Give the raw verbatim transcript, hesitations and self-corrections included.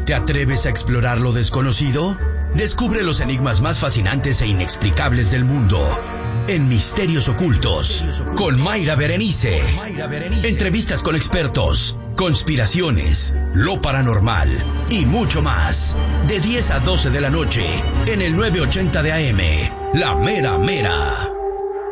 ¿Te atreves a explorar lo desconocido? Descubre los enigmas más fascinantes e inexplicables del mundo en Misterios Ocultos con Mayra Berenice. Entrevistas con expertos, conspiraciones, lo paranormal y mucho más. De diez a doce de la noche en el nueve ochenta de A M, La Mera Mera.